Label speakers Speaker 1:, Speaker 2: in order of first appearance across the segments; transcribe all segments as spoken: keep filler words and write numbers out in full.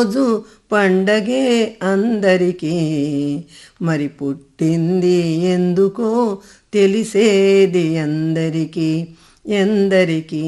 Speaker 1: రోజు పండగే అందరికీ, మరి పుట్టింది ఎందుకో తెలిసేది ఎందరికీ ఎందరికీ.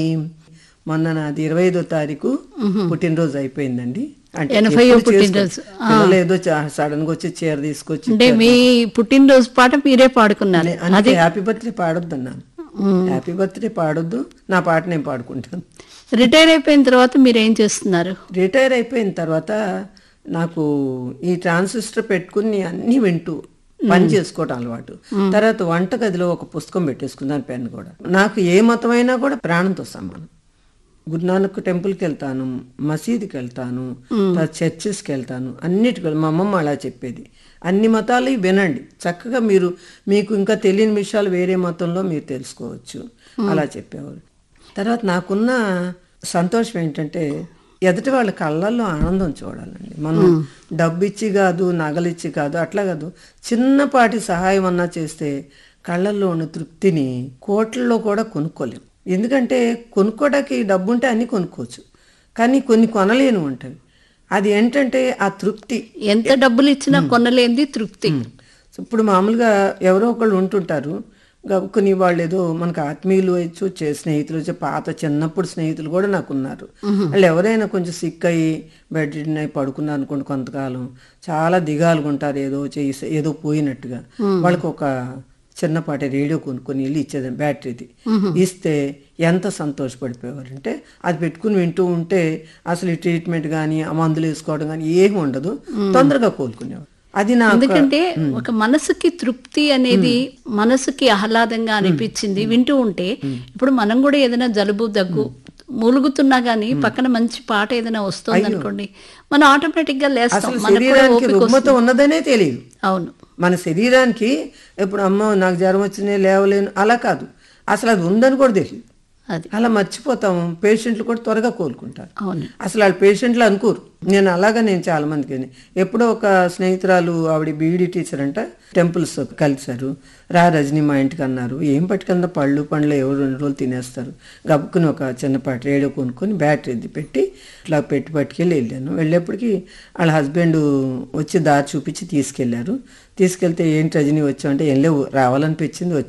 Speaker 1: మొన్న నాది ఇరవై ఐదో తారీఖు పుట్టినరోజు అయిపోయిందండి. అంటే
Speaker 2: ఎనభై
Speaker 1: ఎప్పుడు
Speaker 2: పుట్టినరోజు.
Speaker 1: చేసుకో- పిల్లలు ఏదో సడన్ గా వచ్చి చీర తీసుకొచ్చి
Speaker 2: అంటే మీ పుట్టినరోజు పాట మీరే పాడుకున్నారు.
Speaker 1: అందుకే హ్యాపీ బర్త్డే పాడొద్దు అన్నాను. హ్యాపీ బర్త్డే పాడొద్దు, నా పాట నేను పాడుకుంటాను.
Speaker 2: రిటైర్ అయిపోయిన తర్వాత మీరు ఏం చేస్తున్నారు?
Speaker 1: రిటైర్ అయిపోయిన తర్వాత నాకు ఈ ట్రాన్సిస్టర్ పెట్టుకుని అన్ని వింటూ పని చేసుకోవటం అలవాటు. తర్వాత వంటగదిలో ఒక పుస్తకం పెట్టేసుకున్నాను, పెన్ కూడా. నాకు ఏ మతమైనా కూడా ప్రాణంతో సమానం. గురునానక్ టెంపుల్కి వెళ్తాను, మసీదుకి వెళ్తాను, తర్వాత చర్చెస్కి వెళ్తాను, అన్నిటికి వెళ్తాను. మా అమ్మమ్మ అలా చెప్పేది, అన్ని మతాలు వినండి, చక్కగా మీరు మీకు ఇంకా తెలియని విషయాలు వేరే మతంలో మీరు తెలుసుకోవచ్చు అలా చెప్పేవారు. తర్వాత నాకున్న సంతోషం ఏంటంటే ఎదుటి వాళ్ళ కళ్ళల్లో ఆనందం చూడాలండి. మనం డబ్బు ఇచ్చి కాదు, నగలిచ్చి కాదు, అట్లా కాదు, చిన్నపాటి సహాయం అన్నా చేస్తే కళ్ళల్లో ఉన్న తృప్తిని కోట్లలో కూడా కొనుక్కోలేము. ఎందుకంటే కొనుక్కోవడానికి డబ్బు ఉంటే అన్నీ కొనుక్కోవచ్చు, కానీ కొన్ని కొనలేని ఉంటాయి. అది ఏంటంటే ఆ తృప్తి.
Speaker 2: ఎంత డబ్బులు ఇచ్చినా కొనలేంది తృప్తి.
Speaker 1: ఇప్పుడు మామూలుగా ఎవరో ఒకళ్ళు ఉంటుంటారు, కొన్ని వాళ్ళు ఏదో మనకు ఆత్మీయులు వచ్చు, చే స్నేహితులు వచ్చి, పాత చిన్నప్పుడు స్నేహితులు కూడా నాకు ఉన్నారు. వాళ్ళు ఎవరైనా కొంచెం సిక్ అయ్యి బెడ్ రిడన్ అయి పడుకున్నారు అనుకోండి, కొంతకాలం చాలా దిగాలుగా ఉంటారు, ఏదో చేసి ఏదో పోయినట్టుగా. వాళ్ళకి ఒక చిన్నపాటి రేడియో కొనుక్కొని వెళ్ళి ఇచ్చేది, బ్యాటరీది ఇస్తే ఎంత సంతోషపడిపోయేవారు అంటే, అది పెట్టుకుని వింటూ ఉంటే అసలు ఈ ట్రీట్మెంట్ కానీ ఆ మందులు వేసుకోవడం కానీ ఏమి ఉండదు, తొందరగా కోలుకునేవారు. అది నా
Speaker 2: ఎందుకంటే ఒక మనసుకి తృప్తి అనేది, మనసుకి ఆహ్లాదంగా అనిపించింది వింటూ ఉంటే. ఇప్పుడు మనం కూడా ఏదైనా జలుబు దగ్గు మూలుగుతున్నా గానీ పక్కన మంచి పాట ఏదైనా వస్తుంది అనుకోండి, మనం ఆటోమేటిక్ గా లేస్తాం.
Speaker 1: శరీరానికి రుగ్మత ఉన్నదనే తెలియదు.
Speaker 2: అవును,
Speaker 1: మన శరీరానికి ఇప్పుడు అమ్మ నాకు జ్వరం వచ్చిందే లేవలేను అలా కాదు, అసలు అది ఉందని కూడా తెలియదు.
Speaker 2: అది
Speaker 1: అలా మర్చిపోతాము. పేషెంట్లు కూడా త్వరగా కోలుకుంటారు.
Speaker 2: అవును,
Speaker 1: అసలు వాళ్ళు పేషెంట్లు అనుకోరు. నేను అలాగా నేను చాలా మందికి ఎప్పుడో ఒక స్నేహితురాలు, ఆవిడ బీఈడి టీచర్ అంట, టెంపుల్స్ కలిశారు, రా రజనీ మా ఇంటికి అన్నారు. ఏం పట్టుకెళ్ళినా పళ్ళు పండ్లు ఎవరు రెండు రోజులు తినేస్తారు. గబుక్కుని ఒక చిన్నపాటి రేడియో కొనుక్కొని బ్యాటరీ పెట్టి ఇట్లా పెట్టి పట్టుకెళ్ళి వెళ్ళాను. వెళ్ళేప్పటికి వాళ్ళ హస్బెండ్ వచ్చి దారి చూపించి తీసుకెళ్లారు. తీసుకెళ్తే ఏంటి రజనీ వచ్చామంటే, ఏం లేవు రావాలనిపించింది